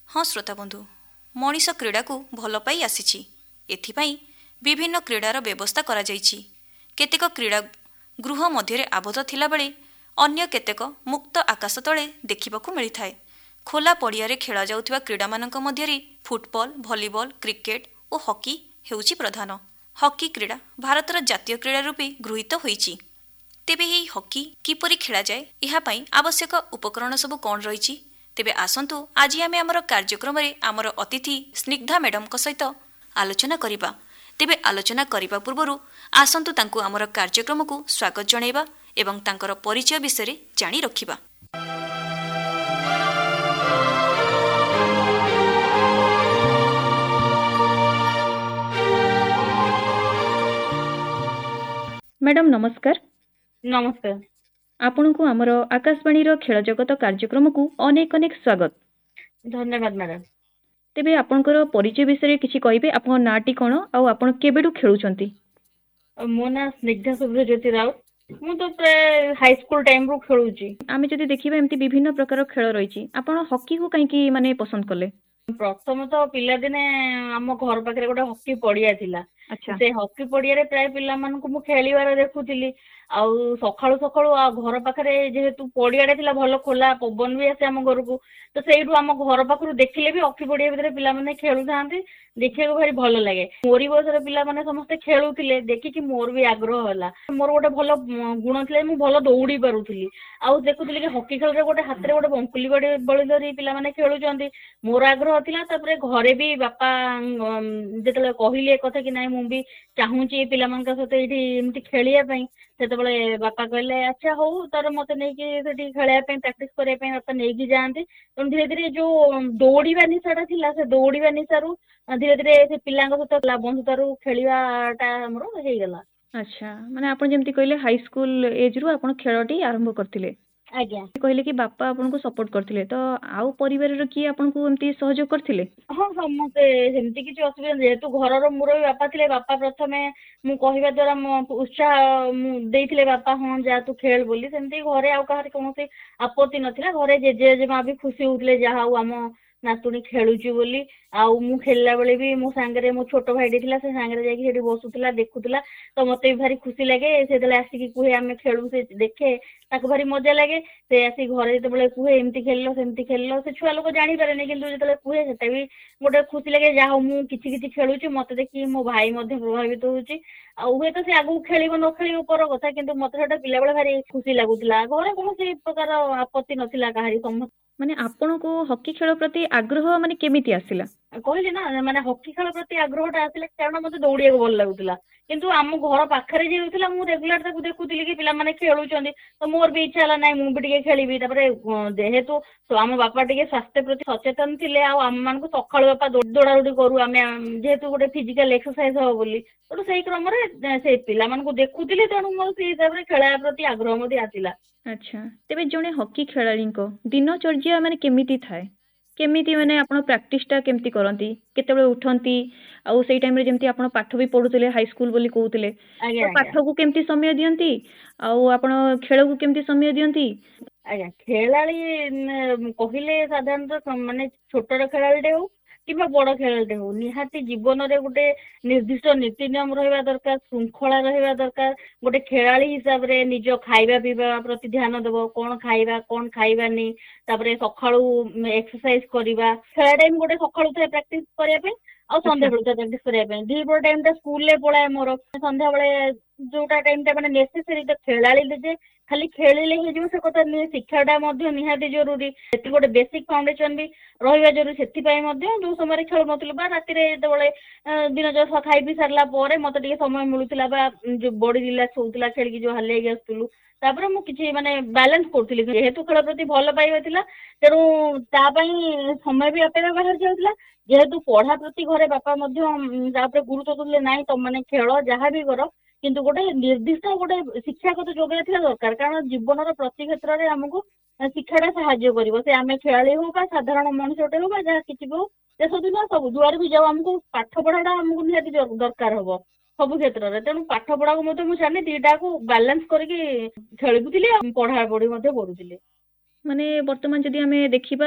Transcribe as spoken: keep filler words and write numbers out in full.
ହଁ ଶ୍ରୋତା ବନ୍ଧୁ, ମଣିଷ କ୍ରୀଡ଼ାକୁ ଭଲ ପାଇ ଆସିଛି। ଏଥିପାଇଁ ବିଭିନ୍ନ କ୍ରୀଡ଼ାର ବ୍ୟବସ୍ଥା କରାଯାଇଛି। କେତେକ କ୍ରୀଡ଼ା ଗୃହ ମଧ୍ୟରେ ଆବଦ୍ଧ ଥିଲାବେଳେ ଅନ୍ୟ କେତେକ ମୁକ୍ତ ଆକାଶ ତଳେ ଦେଖିବାକୁ ମିଳିଥାଏ। ଖୋଲା ପଡ଼ିଆରେ ଖେଳାଯାଉଥିବା କ୍ରୀଡ଼ାମାନଙ୍କ ମଧ୍ୟରେ ଫୁଟବଲ, ଭଲିବଲ, କ୍ରିକେଟ ଓ ହକି ହେଉଛି ପ୍ରଧାନ। ହକି କ୍ରୀଡ଼ା ଭାରତର ଜାତୀୟ କ୍ରୀଡ଼ା ରୂପେ ଗୃହୀତ ହୋଇଛି। ତେବେ ଏହି ହକି କିପରି ଖେଳାଯାଏ, ଏହା ପାଇଁ ଆବଶ୍ୟକ ଉପକରଣ ସବୁ କ'ଣ ରହିଛି? ତେବେ ଆସନ୍ତୁ ଆଜି ଆମେ ଆମର କାର୍ଯ୍ୟକ୍ରମରେ ଆମର ଅତିଥି ସ୍ନିଗ୍ଧା ମ୍ୟାଡମଙ୍କ ସହିତ ଆଲୋଚନା କରିବା। ତେବେ ଆଲୋଚନା କରିବା ପୂର୍ବରୁ ଆସନ୍ତୁ ତାଙ୍କୁ ଆମର କାର୍ଯ୍ୟକ୍ରମକୁ ସ୍ୱାଗତ ଜଣାଇବା ଏବଂ ତାଙ୍କର ପରିଚୟ ବିଷୟରେ ଜାଣି ରଖିବା। ମ୍ୟାଡମ ନମସ୍କାର। ନମସ୍କାର। ଆପଣଙ୍କୁ ଆମର ଆକାଶବାଣୀର ଖେଳ ଜଗତ କାର୍ଯ୍ୟକ୍ରମକୁ ଅନେକ ଅନେକ ସ୍ୱାଗତ। ଧନ୍ୟବାଦ ମ୍ୟାଡାମ। ତେବେ ଆପଣଙ୍କର ପରିଚୟ ବିଷୟରେ କିଛି କହିବେ? ଆପଣଙ୍କ ନାଁଟି କ'ଣ ଆଉ ଆପଣ କେବେଠୁ ଖେଳୁଛନ୍ତି? ମୋ ନାଁ ସ୍ନିଗ୍ଧା ଶୁଭ୍ରଜ୍ୟୋତି ରାଉତ। ମୁଁ ତ ପ୍ରାୟ ହାଇସ୍କୁଲ ଟାଇମରୁ ଖେଳୁଛି। ଆମେ ଯଦି ଦେଖିବା ଏମିତି ବିଭିନ୍ନ ପ୍ରକାର ଖେଳ ରହିଛି, ଆପଣ ହକିକୁ କାହିଁକି ମାନେ ପସନ୍ଦ କଲେ? ପ୍ରଥମତଃ ପିଲାଦିନେ ଆମ ଘର ପାଖରେ ଗୋଟେ ହକି ପଡିଆ ଥିଲା। ଆଚ୍ଛା। ସେ ହକି ପଡିଆରେ ପ୍ରାୟ ପିଲାମାନଙ୍କୁ ମୁଁ ଖେଳିବାର ଦେଖୁଥିଲି। ଆଉ ସକାଳୁ ସକାଳୁ ଆଉ ଘର ପାଖରେ ଯେହେତୁ ପଡିଆଟା ଥିଲା, ଭଲ ଖୋଲା ପବନ ବି ଆସେ ଆମ ଘରକୁ, ତ ସେଇଠୁ ଆମ ଘର ପାଖରୁ ଦେଖିଲେ ବି ହକି ପଡିଆ ଭିତରେ ପିଲାମାନେ ଖେଳୁଥାନ୍ତି, ଦେଖିବାକୁ ଭାରି ଭଲ ଲାଗେ। ମୋରି ବୟସର ପିଲାମାନେ ସମସ୍ତେ ଖେଳୁଥିଲେ ଦେଖିକି ମୋର ବି ଆଗ୍ରହ ହେଲା। ମୋର ଗୋଟେ ଭଲ ଗୁଣ ଥିଲା, ମୁଁ ଭଲ ଦୌଡି ପାରୁଥିଲି। ଆଉ ଦେଖୁଥିଲି କି ହକି ଖେଳରେ ଗୋଟେ ହାତରେ ଗୋଟେ ବଙ୍କୁଲି ବଳି ଧରି ପିଲାମାନେ ଖେଳୁଛନ୍ତି, ମୋର ଆଗ୍ରହ ଥିଲା। ତାପରେ ଘରେ ବି ବାପା ଯେତେବେଳେ କହିଲେ ଏ କଥା କି ନାଇଁ ମୁଁ ବି ଚାହୁଁଛି ପିଲାମାନଙ୍କ ସହିତ ଏଇଠି ଏମିତି ଖେଳିବା ପାଇଁ, ସେତେବେଳେ ବାପା କହିଲେ ଆଚ୍ଛା ହଉ, ତାର ମତେ ନେଇକି ସେଠି ଖେଳିବା ପାଇଁ ପ୍ରାକ୍ଟିସ କରିବା ପାଇଁ ବାପା ନେଇକି ଯାଆନ୍ତି। ତେଣୁ ଧୀରେ ଧୀରେ ଯୋଉ ଦୌଡିବା ନିଶାଟା ଥିଲା, ସେ ଦୌଡିବା ନିଶାରୁ ଧୀରେ ଧୀରେ ସେ ପିଲାଙ୍କ ସହିତ ବନ୍ଧୁତାରୁ ଖେଳିବାଟା ଆମର ହେଇଗଲା। ଆଚ୍ଛା, ମାନେ ଆପଣ ଯେମିତି କହିଲେ ହାଇସ୍କୁଲ ଏଜରୁ ଆପଣ ଖେଳଟି ଆରମ୍ଭ କରିଥିଲେ। ଆଜ୍ଞା। କହିଲେ କି ବାପା ଆପଣଙ୍କୁ ସପୋର୍ଟ କରିଥିଲେ, ତ ଆଉ ପରିବାରର କିଏ ଆପଣଙ୍କୁ ଏମିତି ସହଯୋଗ କରିଥିଲେ? ହଁ, ସମସ୍ତେ, ସେମିତି କିଛି ଅସୁବିଧା, ଯେହେତୁ ଘରର ମୁରବି ବାପା ଥିଲେ, ବାପା ପ୍ରଥମେ ମୁଁ କହିବା ଦ୍ୱାରା ମୋ ଉତ୍ସାହ ଦେଇଥିଲେ ବାପା, ହଁ ଯା ତୁ ଖେଳ ବୋଲି। ସେମିତି ଘରେ ଆଉ କାହାର କୌଣସି ଆପତ୍ତି ନଥିଲା। ଘରେ ଜେଜେ ଜେଜେମା ବି ଖୁସି ହଉଥିଲେ, ଯାହା ହଉ ଆମ ନାତୁଣୀ ଖେଳୁଛି ବୋଲି। ଆଉ ମୁଁ ଖେଳିଲା ବେଳେ ବି ମୋ ସାଙ୍ଗରେ ମୋ ଛୋଟ ଭାଇଟି ଥିଲା, ସେ ସାଙ୍ଗରେ ଯାଇକି ସେଠି ବସୁଥିଲା, ଦେଖୁଥିଲା। ତ ମତେ ବି ଭାରି ଖୁସି ଲାଗେ। ସେ ଯେତେବେଳେ ଆସିକି କୁହେ ଆମେ ଖେଳୁ, ସେ ଦେଖେ, ତାକୁ ଭାରି ମଜା ଲାଗେ। ସେ ଆସିକି ଘରେ ଯେତେବେଳେ କୁହେ ଏମିତି ଖେଳିଲ ସେମିତି ଖେଳିଲ, ସେ ଛୁଆ ଲୋକ ଜାଣିପାରେନି, କିନ୍ତୁ ଯେତେବେଳେ କୁହେ ସେଟା ବି ଗୋଟେ ଖୁସି ଲାଗେ, ଯାହା ହଉ ମୁଁ କିଛି କିଛି ଖେଳୁଛି, ମତେ ଦେଖି ମୋ ଭାଇ ମଧ୍ୟ ପ୍ରଭାବିତ ହଉଛି। ଆଉ ହୁଏତ ସେ ଆଗକୁ ଖେଳିବ ନ ଖେଳିବ ପର କଥା, କିନ୍ତୁ ମତେ ସେଟା ପିଲାବେଳେ ଭାରି ଖୁସି ଲାଗୁଥିଲା। ଘରେ କୌଣସି ପ୍ରକାର ଆପତ୍ତି ନଥିଲା କାହାରି। ସମସ୍ତ ମାନେ ଆପଣଙ୍କୁ ହକି ଖେଳ ପ୍ରତି ଆଗ୍ରହ ମାନେ କେମିତି ଆସିଲା? କହିଲି ନା, ମାନେ ହକି ଖେଳ ପ୍ରତି ଆଗ୍ରହଟା ଆସିଲା କାରଣ ମତେ ଦୌଡ଼ିବାକୁ ଭଲ ଲାଗୁଥିଲା। କିନ୍ତୁ ଆମ ଘର ପାଖରେ ଯିଏ ଥିଲା, ମୁଁ ରେଗୁଲାର ତାକୁ ଦେଖୁଥିଲି କି ପିଲାମାନେ ଖେଳୁଛନ୍ତି, ତ ମୋର ବି ଇଚ୍ଛା ହେଲା ନାଇଁ ମୁଁ ବି ଟିକେ ଖେଳିବି। ତାପରେ ଯେହେତୁ ଆମ ବାପା ଟିକେ ସ୍ୱାସ୍ଥ୍ୟ ପ୍ରତି ସଚେତନ ଥିଲେ, ଆଉ ଆମ ମାନଙ୍କୁ ସକାଳୁ ବାପା ଦୌଡ଼ା ଦୌଡ଼ି କରୁ ଆମେ, ଯେହେତୁ ଗୋଟେ ଫିଜିକାଲ ଏକ୍ସରସାଇଜ ହବ ବୋଲି, ତେଣୁ ସେଇ କ୍ରମରେ ସେ ପିଲାମାନଙ୍କୁ ଦେଖୁଥିଲି, ତେଣୁ ମୋର ସେଇ ହିସାବରେ ଖେଳିବା ପ୍ରତି ଆଗ୍ରହ ମଧ୍ୟ ଆସିଲା। ଆଚ୍ଛା, ତେବେ ଜଣେ ହକି ଖେଳାଳିଙ୍କ ଦିନଚର୍ଯ୍ୟା ମାନେ କେମିତି ଥାଏ? କେମିତି ମାନେ ଆପଣ ପ୍ରାକ୍ଟିସଟା କେମିତି କରନ୍ତି? କେତେବେଳେ ଉଠନ୍ତି? ଆଉ ସେଇ ଟାଇମରେ ଯେମିତି ଆପଣ ପାଠ ବି ପଢୁଥିଲେ, ହାଇସ୍କୁଲ ବୋଲି କହୁଥିଲେ, ଆଜ୍ଞା ତ ଆଜ୍ଞା ପାଠକୁ କେମିତି ସମୟ ଦିଅନ୍ତି ଆଉ ଆପଣ ଖେଳକୁ କେମିତି ସମୟ ଦିଅନ୍ତି? ଆଜ୍ଞା, ଖେଳାଳି କହିଲେ ସାଧାରଣତଃ ମାନେ ଛୋଟର ଖେଳାଳିଟେ ହଉ କିମ୍ବା ବଡ ଖେଳାଳିଟେ ହଉ, ନିହାତି ଜୀବନରେ ଗୋଟେ ନିର୍ଦ୍ଦିଷ୍ଟ ନୀତି ନିୟମ ରହିବା ଦରକାର, ଶୃଙ୍ଖଳା ରହିବା ଦରକାର। ଗୋଟେ ଖେଳାଳି ହିସାବରେ ନିଜ ଖାଇବା ପିଇବା ପ୍ରତି ଧ୍ୟାନ ଦବ, କଣ ଖାଇବା କଣ ଖାଇବାନି। ତାପରେ ସକାଳୁ ଏକ୍ସରସାଇଜ କରିବା। ଖେଳା ଟାଇମ ଗୋଟେ ସକାଳୁ ଥାଏ ପ୍ରାକ୍ଟିସ କରିବା ପାଇଁ, ଆଉ ସନ୍ଧ୍ୟା ବେଳୁ ଥାଏ ପ୍ରାକ୍ଟିସ କରିବା ପାଇଁ। ଦିପହର ଟାଇମ ଟା ସ୍କୁଲରେ ପଳାଏ ମୋର। ସନ୍ଧ୍ୟାବେଳେ ଯୋଉଟା ଟାଇମ ଟା ମାନେ ନେସେସରି, ଖେଳାଳି ଯେ ଖାଲି ଖେଳିଲେ ହେଇଯିବ ସେ କଥା ନୁହେଁ, ଶିକ୍ଷାଟା ମଧ୍ୟ ନିହାତି ଜରୁରୀ। ସେଠି ଗୋଟେ ବେସିକ ଫାଉଣ୍ଡେସନ ବି ରହିବା ଜରୁରୀ। ସେଥିପାଇଁ ମଧ୍ୟ ଯୋଉ ସମୟରେ ଖେଳୁନଥିଲୁ ବା ରାତିରେ ଯେତେବେଳେ ଦିନ ଯାକ ଖାଇ ପିଇ ସାରିଲା ପରେ ମତେ ଟିକେ ସମୟ ମିଳୁଥିଲା ବା ଯୋଉ ବଡି ରିଲାକ୍ସ ହଉଥିଲା ଖେଳିକି ଯୋଉ ହାଲିଆଇକି ଆସୁଥିଲୁ, ତାପରେ ମୁଁ କିଛି ମାନେ ବାଲାନ୍ସ କରୁଥିଲି। ଯେହେତୁ ଖେଳ ପ୍ରତି ଭଲ ପାଇବା ଥିଲା, ତେଣୁ ତା ପାଇଁ ସମୟ ବି ଆପେ ବାହାରି ଯାଉଥିଲା। ଯେହେତୁ ପଢା ପ୍ରତି ଘରେ ବାପା ମଧ୍ୟ ତାପରେ ଗୁରୁତ୍ୱ ଦେଲେ, ନାଇଁ ତମମାନେ ଖେଳ ଯାହା ବି କର, କିନ୍ତୁ ଗୋଟେ ନିର୍ଦ୍ଦିଷ୍ଟ ଗୋଟେ ଶିକ୍ଷାଗତ ଯୋଗ୍ୟତା ଥିବା ଦରକାର। କାରଣ ଜୀବନର ପ୍ରତି କ୍ଷେତ୍ରରେ ଆମକୁ ଶିକ୍ଷାଟା ସାହାଯ୍ୟ କରିବ। ସେ ଆମେ ଖେଳାଳି ହଉ ବା ସାଧାରଣ ମଣିଷଟେ ହଉ ବା ଯାହା କିଛି ବି ହଉ, ଦେଶ ଦୁନିଆ ସବୁ ଯୁଆଡେ ବି ଯାଉ, ଆମକୁ ପାଠ ପଢାଟା ଆମକୁ ନିହାତି ଦରକାର ହବ ସବୁ କ୍ଷେତ୍ରରେ। ତେଣୁ ପାଠ ପଢାକୁ ମଧ୍ୟ ମୁଁ ଜାଣି ଦିଟାକୁ ବାଲାନ୍ସ କରିକି ଖେଳୁଥିଲି, ଆଉ ପଢା ପଢି ମଧ୍ୟ କରୁଥିଲି। ମାନେ ବର୍ତ୍ତମାନ ଯଦି ଆମେ ଦେଖିବା